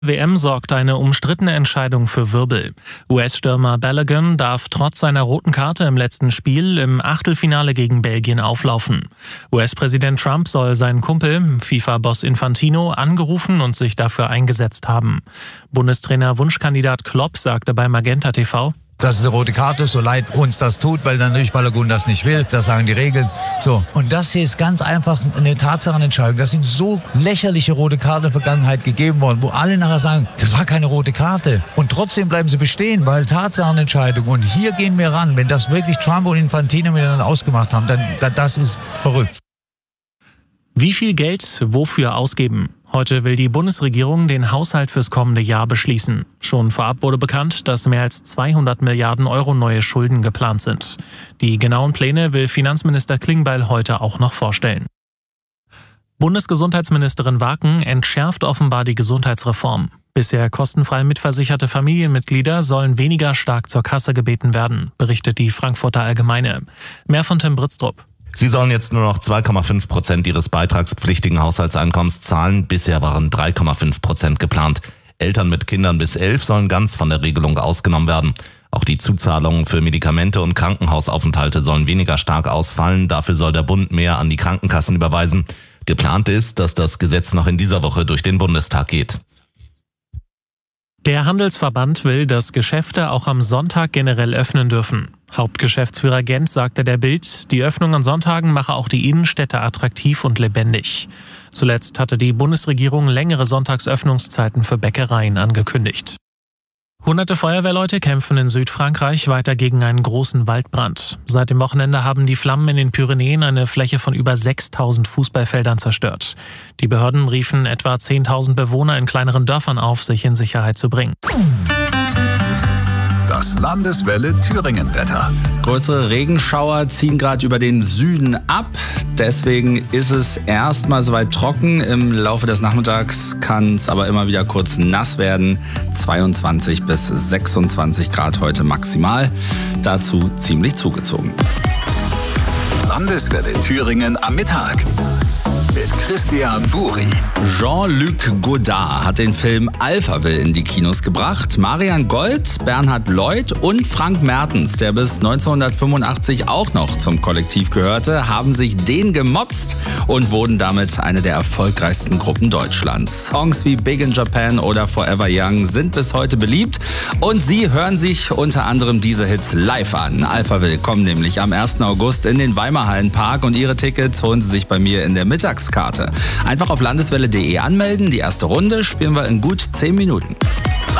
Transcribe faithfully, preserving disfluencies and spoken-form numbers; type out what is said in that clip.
W M sorgt eine umstrittene Entscheidung für Wirbel. U S-Stürmer Balogun darf trotz seiner roten Karte im letzten Spiel im Achtelfinale gegen Belgien auflaufen. U S-Präsident Trump soll seinen Kumpel, FIFA-Boss Infantino, angerufen und sich dafür eingesetzt haben. Bundestrainer-Wunschkandidat Klopp sagte bei Magenta T V: Das ist eine rote Karte, so leid uns das tut, weil dann natürlich Balogun das nicht will. Das sagen die Regeln. So. Und das hier ist ganz einfach eine Tatsachenentscheidung. Das sind so lächerliche rote Karten in der Vergangenheit gegeben worden, wo alle nachher sagen, das war keine rote Karte. Und trotzdem bleiben sie bestehen, weil Tatsachenentscheidung. Und hier gehen wir ran. Wenn das wirklich Trump und Infantino miteinander ausgemacht haben, dann, dann das ist verrückt. Wie viel Geld wofür ausgeben? Heute will die Bundesregierung den Haushalt fürs kommende Jahr beschließen. Schon vorab wurde bekannt, dass mehr als zweihundert Milliarden Euro neue Schulden geplant sind. Die genauen Pläne will Finanzminister Klingbeil heute auch noch vorstellen. Bundesgesundheitsministerin Waken entschärft offenbar die Gesundheitsreform. Bisher kostenfrei mitversicherte Familienmitglieder sollen weniger stark zur Kasse gebeten werden, berichtet die Frankfurter Allgemeine. Mehr von Tim Britztrup. Sie sollen jetzt nur noch zwei Komma fünf Prozent ihres beitragspflichtigen Haushaltseinkommens zahlen. Bisher waren drei Komma fünf Prozent geplant. Eltern mit Kindern bis elf sollen ganz von der Regelung ausgenommen werden. Auch die Zuzahlungen für Medikamente und Krankenhausaufenthalte sollen weniger stark ausfallen. Dafür soll der Bund mehr an die Krankenkassen überweisen. Geplant ist, dass das Gesetz noch in dieser Woche durch den Bundestag geht. Der Handelsverband will, dass Geschäfte auch am Sonntag generell öffnen dürfen. Hauptgeschäftsführer Gent sagte der Bild, die Öffnung an Sonntagen mache auch die Innenstädte attraktiv und lebendig. Zuletzt hatte die Bundesregierung längere Sonntagsöffnungszeiten für Bäckereien angekündigt. Hunderte Feuerwehrleute kämpfen in Südfrankreich weiter gegen einen großen Waldbrand. Seit dem Wochenende haben die Flammen in den Pyrenäen eine Fläche von über sechstausend Fußballfeldern zerstört. Die Behörden riefen etwa zehntausend Bewohner in kleineren Dörfern auf, sich in Sicherheit zu bringen. Das Landeswelle Thüringen-Wetter. Größere Regenschauer ziehen gerade über den Süden ab. Deswegen ist es erstmal soweit trocken. Im Laufe des Nachmittags kann es aber immer wieder kurz nass werden. zweiundzwanzig bis sechsundzwanzig Grad heute maximal. Dazu ziemlich zugezogen. Landeswelle Thüringen am Mittag. Mit Christian Buri. Jean-Luc Godard hat den Film Alphaville in die Kinos gebracht. Marian Gold, Bernhard Lloyd und Frank Mertens, der bis neunzehnhundertfünfundachtzig auch noch zum Kollektiv gehörte, haben sich den gemopst und wurden damit eine der erfolgreichsten Gruppen Deutschlands. Songs wie Big in Japan oder Forever Young sind bis heute beliebt und sie hören sich unter anderem diese Hits live an. Alphaville kommen nämlich am ersten August in den Weimarhallenpark und ihre Tickets holen sie sich bei mir in der Mittagskarte. Einfach auf landeswelle punkt de anmelden. Die erste Runde spielen wir in gut zehn Minuten.